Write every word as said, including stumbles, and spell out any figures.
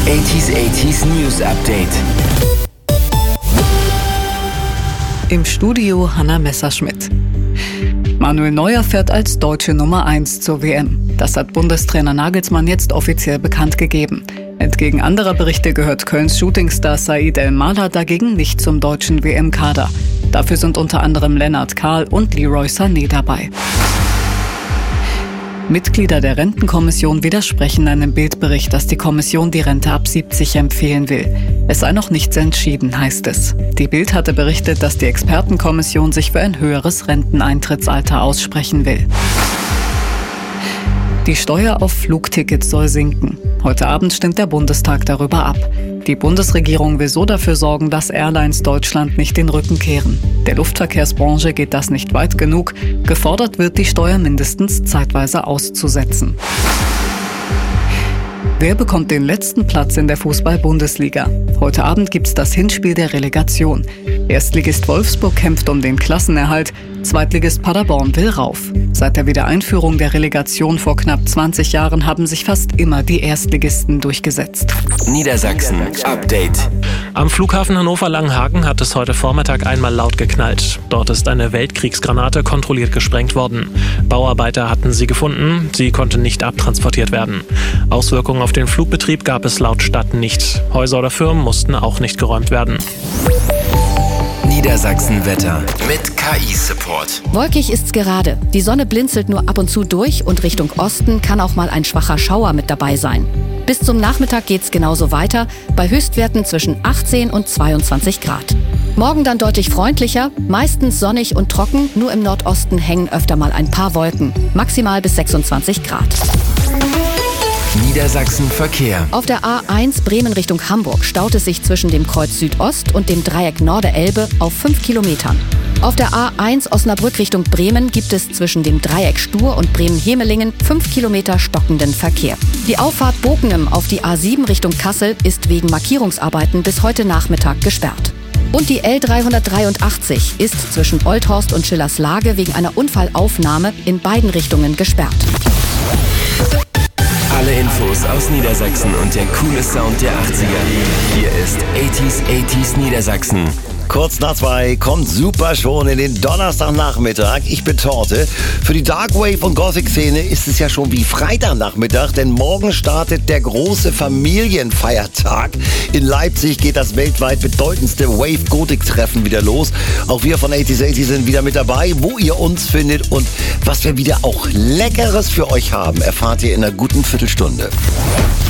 achtziger achtziger News Update. Im Studio Hanna Messerschmidt. Manuel Neuer fährt als deutsche Nummer eins zur W M. Das hat Bundestrainer Nagelsmann jetzt offiziell bekannt gegeben. Entgegen anderer Berichte gehört Kölns Shootingstar Said El-Mala dagegen nicht zum deutschen W M-Kader. Dafür sind unter anderem Lennart Kahl und Leroy Sané dabei. Mitglieder der Rentenkommission widersprechen einem Bildbericht, dass die Kommission die Rente ab siebzig empfehlen will. Es sei noch nichts entschieden, heißt es. Die Bild hatte berichtet, dass die Expertenkommission sich für ein höheres Renteneintrittsalter aussprechen will. Die Steuer auf Flugtickets soll sinken. Heute Abend stimmt der Bundestag darüber ab. Die Bundesregierung will so dafür sorgen, dass Airlines Deutschland nicht den Rücken kehren. Der Luftverkehrsbranche geht das nicht weit genug. Gefordert wird, die Steuer mindestens zeitweise auszusetzen. Wer bekommt den letzten Platz in der Fußball-Bundesliga? Heute Abend gibt's das Hinspiel der Relegation. Erstligist Wolfsburg kämpft um den Klassenerhalt, Zweitligist Paderborn will rauf. Seit der Wiedereinführung der Relegation vor knapp zwanzig Jahren haben sich fast immer die Erstligisten durchgesetzt. Niedersachsen Update. Am Flughafen Hannover-Langenhagen hat es heute Vormittag einmal laut geknallt. Dort ist eine Weltkriegsgranate kontrolliert gesprengt worden. Bauarbeiter hatten sie gefunden, sie konnte nicht abtransportiert werden. Auswirkungen auf den Flugbetrieb gab es laut Stadt nicht. Häuser oder Firmen mussten auch nicht geräumt werden. Niedersachsen-Wetter mit K I-Support. Wolkig ist's gerade. Die Sonne blinzelt nur ab und zu durch und Richtung Osten kann auch mal ein schwacher Schauer mit dabei sein. Bis zum Nachmittag geht's genauso weiter, bei Höchstwerten zwischen achtzehn und zweiundzwanzig Grad. Morgen dann deutlich freundlicher, meistens sonnig und trocken, nur im Nordosten hängen öfter mal ein paar Wolken, maximal bis sechsundzwanzig Grad. Niedersachsen Verkehr. Auf der A eins Bremen Richtung Hamburg staut es sich zwischen dem Kreuz Südost und dem Dreieck Norde-Elbe auf fünf Kilometern. Auf der A eins Osnabrück Richtung Bremen gibt es zwischen dem Dreieck Stur und Bremen-Hemelingen fünf Kilometer stockenden Verkehr. Die Auffahrt Bokenem auf die A sieben Richtung Kassel ist wegen Markierungsarbeiten bis heute Nachmittag gesperrt. Und die L dreihundertdreiundachtzig ist zwischen Olthorst und Schillerslage wegen einer Unfallaufnahme in beiden Richtungen gesperrt. Alle Infos aus Niedersachsen und der coole Sound der achtziger. Hier ist achtziger achtziger Niedersachsen. Kurz nach zwei kommt super schon in den Donnerstagnachmittag. Ich bin Torte. Für die Darkwave- und Gothic-Szene ist es ja schon wie Freitagnachmittag, denn morgen startet der große Familienfeiertag. In Leipzig geht das weltweit bedeutendste Wave-Gothic-Treffen wieder los. Auch wir von achtziger achtziger sind wieder mit dabei. Wo ihr uns findet und was wir wieder auch Leckeres für euch haben, erfahrt ihr in einer guten Viertelstunde.